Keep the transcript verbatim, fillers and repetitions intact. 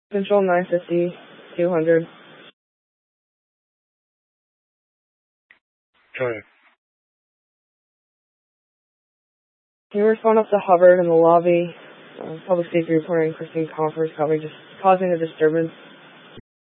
Control nine fifty, two hundred. Go ahead. Can you respond up to Hubbard in the lobby? Uh, public safety reporting Christine Conference, probably just causing a disturbance.